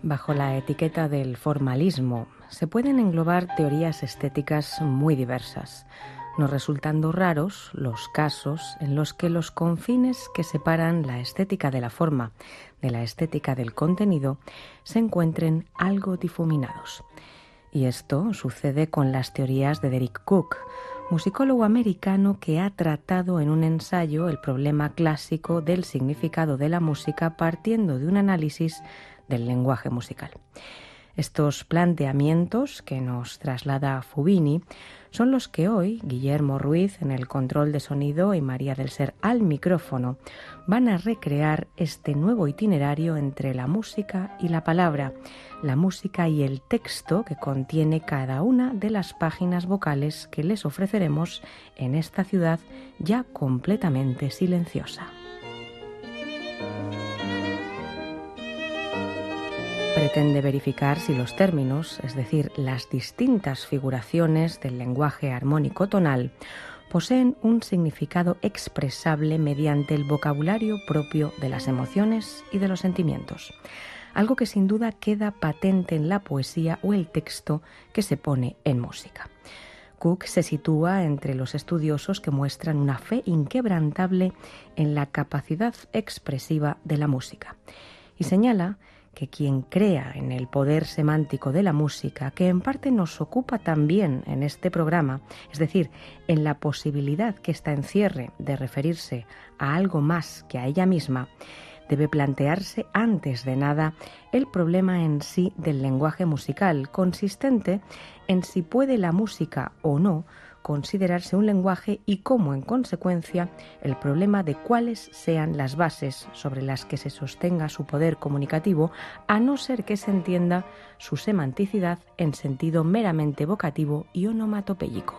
Bajo la etiqueta del formalismo se pueden englobar teorías estéticas muy diversas, no resultando raros los casos en los que los confines que separan la estética de la forma de la estética del contenido se encuentren algo difuminados. Y esto sucede con las teorías de Derek Cook, musicólogo americano que ha tratado en un ensayo el problema clásico del significado de la música partiendo de un análisis del lenguaje musical. Estos planteamientos que nos traslada Fubini son los que hoy Guillermo Ruiz en el control de sonido y María del Ser al micrófono van a recrear este nuevo itinerario entre la música y la palabra, la música y el texto que contiene cada una de las páginas vocales que les ofreceremos en esta ciudad ya completamente silenciosa. Pretende verificar si los términos, es decir, las distintas figuraciones del lenguaje armónico tonal, poseen un significado expresable mediante el vocabulario propio de las emociones y de los sentimientos, algo que sin duda queda patente en la poesía o el texto que se pone en música. Cook se sitúa entre los estudiosos que muestran una fe inquebrantable en la capacidad expresiva de la música y señala que quien crea en el poder semántico de la música, que en parte nos ocupa también en este programa, es decir, en la posibilidad que ésta encierre de referirse a algo más que a ella misma, debe plantearse antes de nada el problema en sí del lenguaje musical, consistente en si puede la música o no considerarse un lenguaje y cómo, en consecuencia, el problema de cuáles sean las bases sobre las que se sostenga su poder comunicativo, a no ser que se entienda su semanticidad en sentido meramente evocativo y onomatopéyico.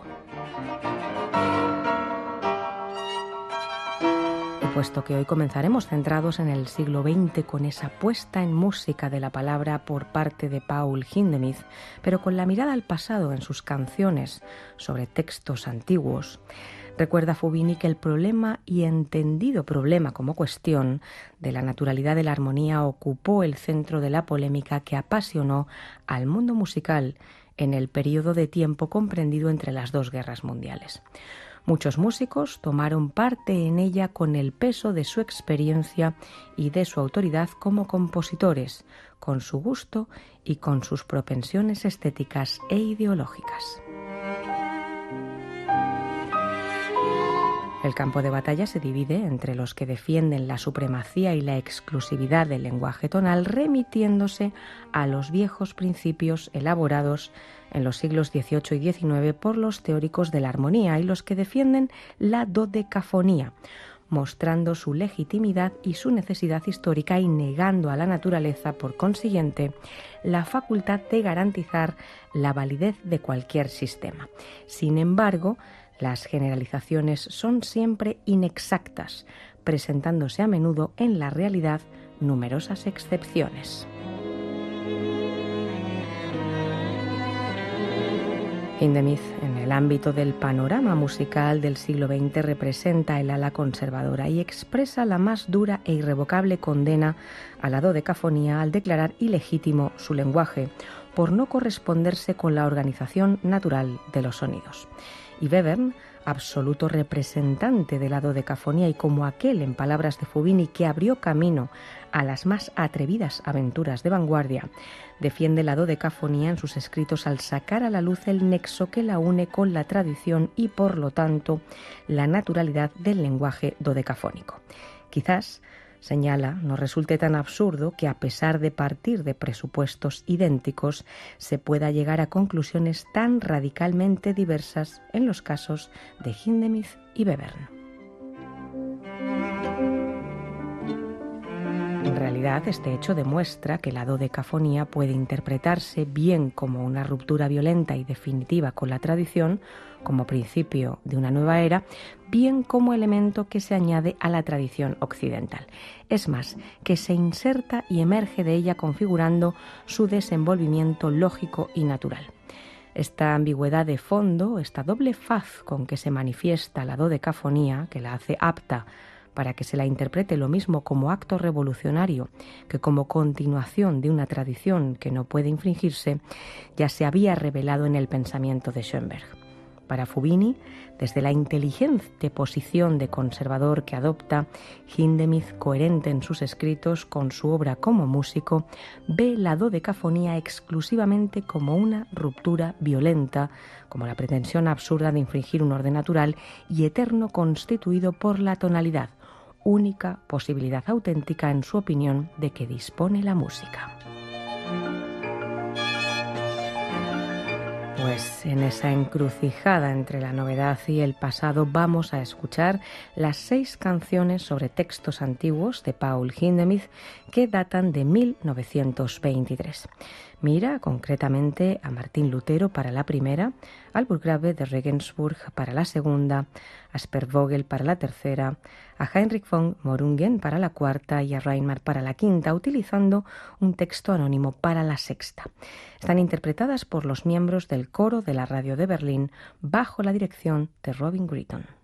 Puesto que hoy comenzaremos centrados en el siglo XX con esa puesta en música de la palabra por parte de Paul Hindemith, pero con la mirada al pasado en sus canciones sobre textos antiguos, recuerda Fubini que el problema, y entendido problema como cuestión, de la naturalidad de la armonía ocupó el centro de la polémica que apasionó al mundo musical en el periodo de tiempo comprendido entre las dos guerras mundiales. Muchos músicos tomaron parte en ella con el peso de su experiencia y de su autoridad como compositores, con su gusto y con sus propensiones estéticas e ideológicas. El campo de batalla se divide entre los que defienden la supremacía y la exclusividad del lenguaje tonal, remitiéndose a los viejos principios elaborados en los siglos XVIII y XIX por los teóricos de la armonía, y los que defienden la dodecafonía, mostrando su legitimidad y su necesidad histórica y negando a la naturaleza, por consiguiente, la facultad de garantizar la validez de cualquier sistema. Sin embargo, las generalizaciones son siempre inexactas, presentándose a menudo en la realidad numerosas excepciones. Hindemith, en el ámbito del panorama musical del siglo XX, representa el ala conservadora y expresa la más dura e irrevocable condena a la dodecafonía al declarar ilegítimo su lenguaje por no corresponderse con la organización natural de los sonidos. Y Webern, absoluto representante de la dodecafonía y como aquel, en palabras de Fubini, que abrió camino a las más atrevidas aventuras de vanguardia, defiende la dodecafonía en sus escritos al sacar a la luz el nexo que la une con la tradición y, por lo tanto, la naturalidad del lenguaje dodecafónico. Quizás, señala, no resulte tan absurdo que, a pesar de partir de presupuestos idénticos, se pueda llegar a conclusiones tan radicalmente diversas en los casos de Hindemith y Webern. En realidad, este hecho demuestra que la dodecafonía puede interpretarse bien como una ruptura violenta y definitiva con la tradición, como principio de una nueva era, bien como elemento que se añade a la tradición occidental. Es más, que se inserta y emerge de ella configurando su desenvolvimiento lógico y natural. Esta ambigüedad de fondo, esta doble faz con que se manifiesta la dodecafonía, que la hace apta para que se la interprete lo mismo como acto revolucionario que como continuación de una tradición que no puede infringirse, ya se había revelado en el pensamiento de Schoenberg. Para Fubini, desde la inteligente posición de conservador que adopta, Hindemith, coherente en sus escritos con su obra como músico, ve la dodecafonía exclusivamente como una ruptura violenta, como la pretensión absurda de infringir un orden natural y eterno constituido por la tonalidad, única posibilidad auténtica, en su opinión, de que dispone la música. Pues en esa encrucijada entre la novedad y el pasado vamos a escuchar las 6 canciones sobre textos antiguos de Paul Hindemith que datan de 1923. Mira concretamente a Martín Lutero para la primera, al Burggrabe de Regensburg para la segunda, a Spervogel para la tercera, a Heinrich von Morungen para la cuarta y a Reinmar para la quinta, utilizando un texto anónimo para la sexta. Están interpretadas por los miembros del coro de la radio de Berlín bajo la dirección de Robin Gritton.